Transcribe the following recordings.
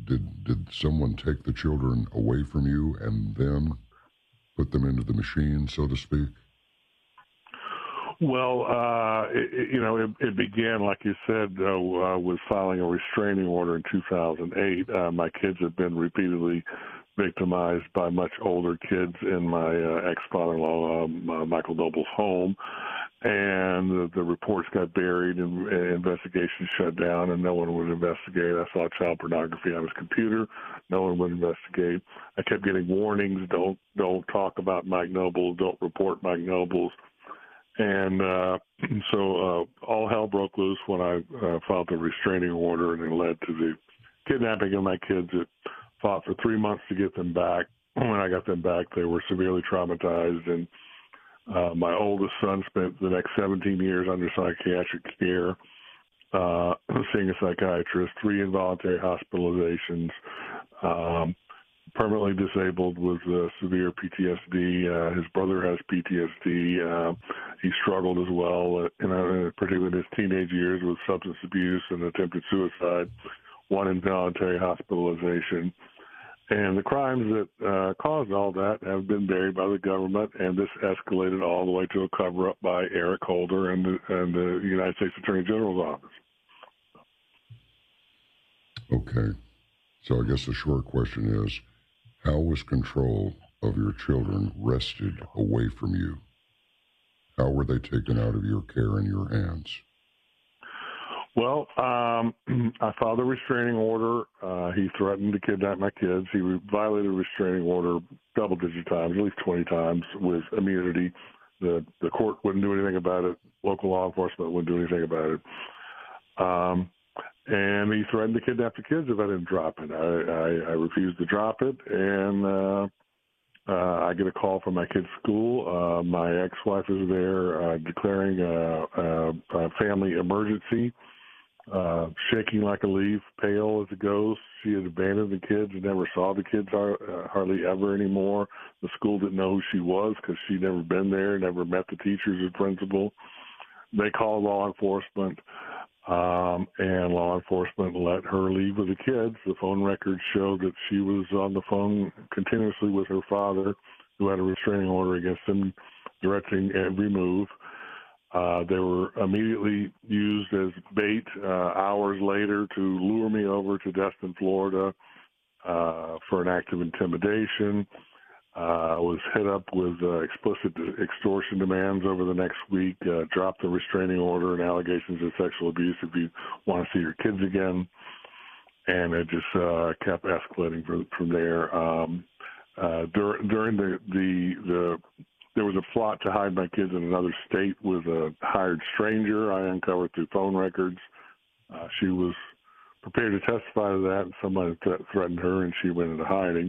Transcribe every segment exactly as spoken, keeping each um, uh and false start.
Did did someone take the children away from you and then put them into the machine, so to speak? Well, uh, it, it, you know, it, it began, like you said, uh, uh, with filing a restraining order in two thousand eight. Uh, my kids have been repeatedly victimized by much older kids in my uh, ex-father-in-law, um, uh, Michael Noble's home. And the, the reports got buried and, and investigations shut down, and no one would investigate. I saw child pornography on his computer. No one would investigate. I kept getting warnings, don't don't talk about Mike Noble, don't report Mike Nobles. And uh, so uh, all hell broke loose when I uh, filed the restraining order, and it led to the kidnapping of my kids. It fought for three months to get them back. When I got them back, they were severely traumatized, and uh, my oldest son spent the next seventeen years under psychiatric care, uh, seeing a psychiatrist, three involuntary hospitalizations, um, permanently disabled with uh, severe P T S D. Uh, his brother has P T S D. Uh, he struggled as well, uh, in, uh, particularly in his teenage years, with substance abuse and attempted suicide, one involuntary hospitalization. And the crimes that uh, caused all that have been buried by the government, and this escalated all the way to a cover-up by Eric Holder and the, and the United States Attorney General's office. Okay. So I guess the short question is, how was control of your children wrested away from you? How were they taken out of your care and your hands? Well, um, I filed a restraining order. Uh, he threatened to kidnap my kids. He violated a restraining order double-digit times, at least twenty times, with immunity. The the court wouldn't do anything about it. Local law enforcement wouldn't do anything about it. Um, and he threatened to kidnap the kids if I didn't drop it. I, I, I refused to drop it, and uh, uh, I get a call from my kid's school. Uh, my ex-wife is there uh, declaring a, a, a family emergency. Uh, shaking like a leaf, pale as a ghost. She had abandoned the kids and never saw the kids har- uh, hardly ever anymore. The school didn't know who she was because she'd never been there, never met the teachers or principal. They called law enforcement, um, and law enforcement let her leave with the kids. The phone records showed that she was on the phone continuously with her father, who had a restraining order against him, directing every move. Uh, they were immediately used as bait uh, hours later to lure me over to Destin, Florida, uh, for an act of intimidation. I uh, was hit up with uh, explicit extortion demands over the next week, uh, dropped the restraining order and allegations of sexual abuse if you want to see your kids again. And it just uh, kept escalating from, from there. Um, uh, dur- during the, the, the There was a plot to hide my kids in another state with a hired stranger I uncovered through phone records. Uh, she was prepared to testify to that, and somebody th- threatened her, and she went into hiding.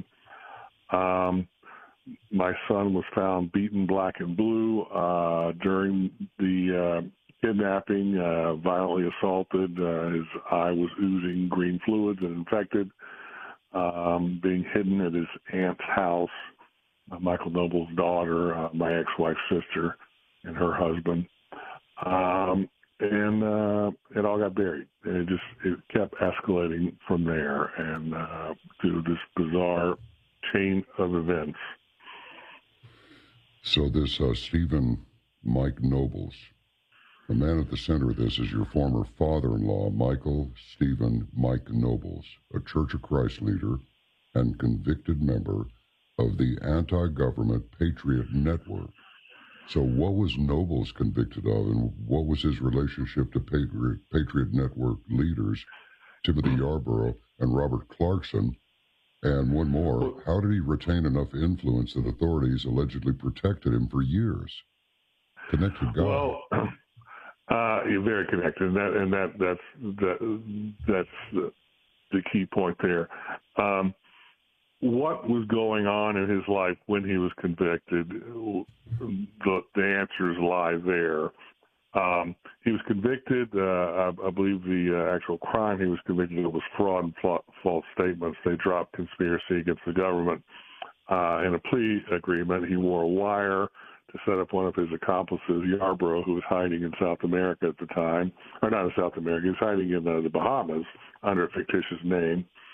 Um, my son was found beaten black and blue uh, during the uh, kidnapping, uh, violently assaulted. Uh, his eye was oozing green fluids and infected, um, being hidden at his aunt's house. Uh, Michael Noble's daughter, uh, my ex-wife's sister, and her husband, um, and uh, it all got buried. And it just it kept escalating from there, and uh, through this bizarre chain of events. So this uh, Stephen Mike Nobles, the man at the center of this is your former father-in-law, Michael Stephen Mike Nobles, a Church of Christ leader and convicted member of the anti-government Patriot Network. So what was Nobles convicted of, and what was his relationship to Patriot, Patriot Network leaders, Timothy Yarborough and Robert Clarkson? And one more, how did he retain enough influence that authorities allegedly protected him for years? Connected guy. Well, uh, you're very connected, and that and that that's that, that's the, the key point there. Um, What was going on in his life when he was convicted? The, the answers lie there. Um, he was convicted. Uh, I, I believe the uh, actual crime he was convicted of was fraud and fla- false statements. They dropped conspiracy against the government. Uh, in a plea agreement, he wore a wire to set up one of his accomplices, Yarborough, who was hiding in South America at the time, or not in South America, he was hiding in uh, the Bahamas under a fictitious name.